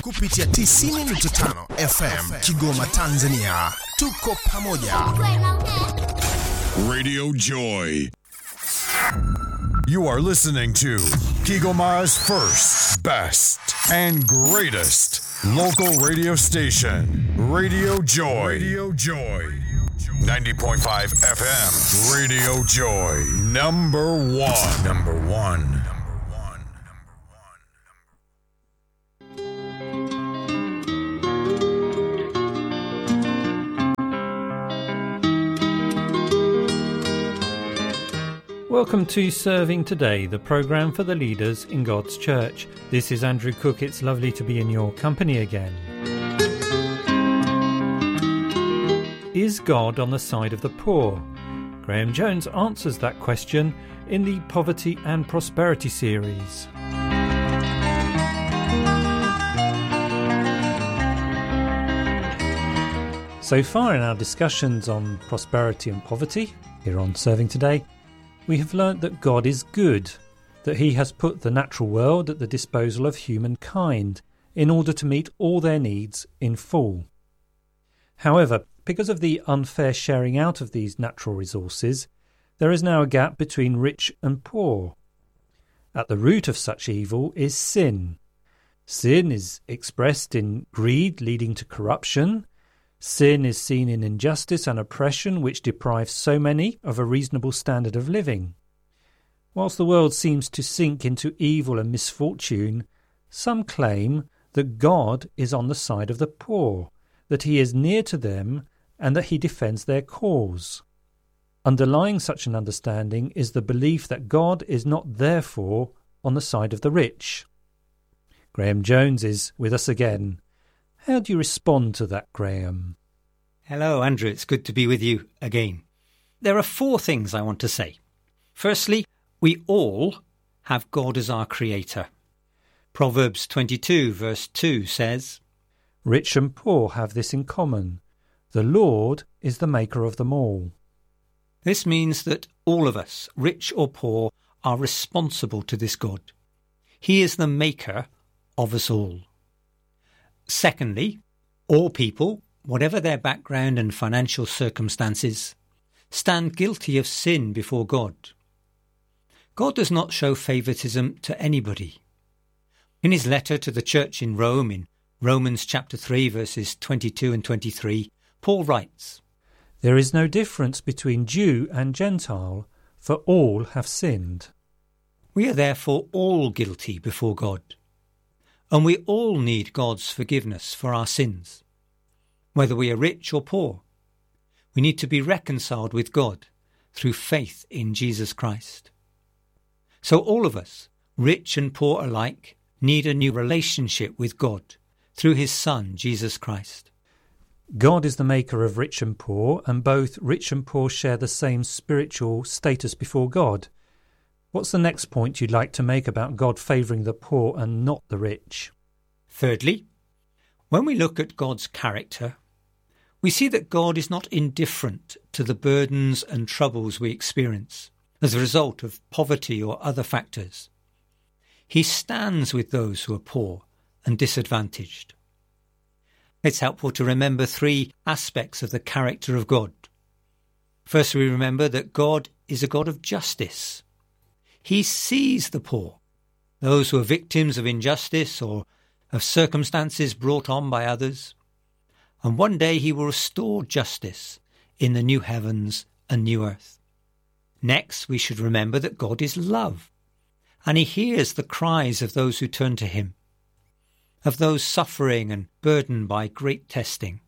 kupitia 90.5 FM Kigoma, Tanzania. Tuko pamoja. Radio Joy. You are listening to Kigoma's first, best, and greatest local radio station, Radio Joy. Radio Joy. 90.5 FM, Radio Joy. Number one. Number one. Welcome to Serving Today, the programme for the leaders in God's Church. This is Andrew Cook. It's lovely to be in your company again. Is God on the side of the poor? Graham Jones answers that question in the Poverty and Prosperity series. So far in our discussions on prosperity and poverty, here on Serving Today, we have learnt that God is good, that he has put the natural world at the disposal of humankind in order to meet all their needs in full. However, because of the unfair sharing out of these natural resources, there is now a gap between rich and poor. At the root of such evil is sin. Sin is expressed in greed leading to corruption. Sin is seen in injustice and oppression which deprives so many of a reasonable standard of living. Whilst the world seems to sink into evil and misfortune, some claim that God is on the side of the poor, that he is near to them and that he defends their cause. Underlying such an understanding is the belief that God is not therefore on the side of the rich. Graham Jones is with us again. How do you respond to that, Graham? Hello, Andrew. It's good to be with you again. There are 4 things I want to say. Firstly, we all have God as our creator. Proverbs 22 verse 2 says, Rich and poor have this in common. The Lord is the maker of them all. This means that all of us, rich or poor, are responsible to this God. He is the maker of us all. Secondly, all people, whatever their background and financial circumstances, stand guilty of sin before God. God does not show favouritism to anybody. In his letter to the church in Rome, in Romans chapter 3 verses 22 and 23, Paul writes, There is no difference between Jew and Gentile, for all have sinned. We are therefore all guilty before God. And we all need God's forgiveness for our sins. Whether we are rich or poor, we need to be reconciled with God through faith in Jesus Christ. So all of us, rich and poor alike, need a new relationship with God through his Son, Jesus Christ. God is the maker of rich and poor, and both rich and poor share the same spiritual status before God. What's the next point you'd like to make about God favouring the poor and not the rich? Thirdly, when we look at God's character, we see that God is not indifferent to the burdens and troubles we experience as a result of poverty or other factors. He stands with those who are poor and disadvantaged. It's helpful to remember 3 aspects of the character of God. First, we remember that God is a God of justice. He sees the poor, those who are victims of injustice or of circumstances brought on by others. And one day he will restore justice in the new heavens and new earth. Next, we should remember that God is love, and he hears the cries of those who turn to him, of those suffering and burdened by great testing.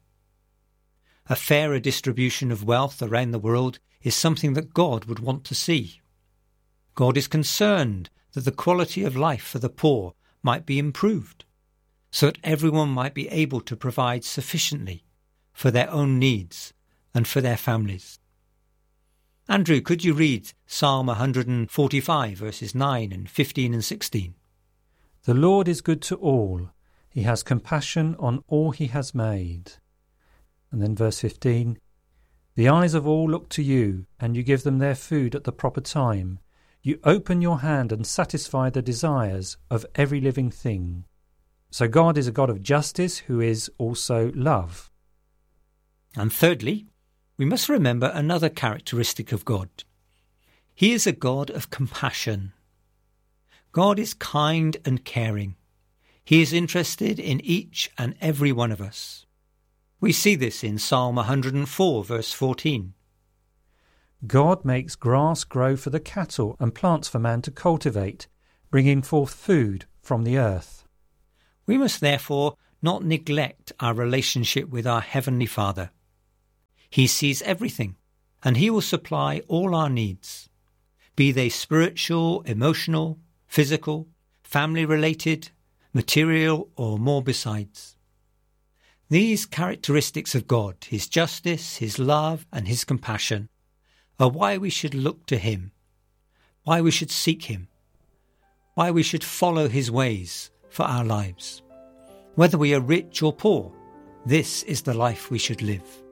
A fairer distribution of wealth around the world is something that God would want to see. God is concerned that the quality of life for the poor might be improved, so that everyone might be able to provide sufficiently for their own needs and for their families. Andrew, could you read Psalm 145, verses 9 and 15 and 16? The Lord is good to all. He has compassion on all he has made. And then verse 15, The eyes of all look to you, and you give them their food at the proper time. You open your hand and satisfy the desires of every living thing. So God is a God of justice who is also love. And thirdly, we must remember another characteristic of God. He is a God of compassion. God is kind and caring. He is interested in each and every one of us. We see this in Psalm 104, verse 14. God makes grass grow for the cattle and plants for man to cultivate, bringing forth food from the earth. We must therefore not neglect our relationship with our Heavenly Father. He sees everything, and He will supply all our needs, be they spiritual, emotional, physical, family-related, material, or more besides. These characteristics of God, His justice, His love, and His compassion, are why we should look to Him, why we should seek Him, why we should follow His ways for our lives. Whether we are rich or poor, this is the life we should live.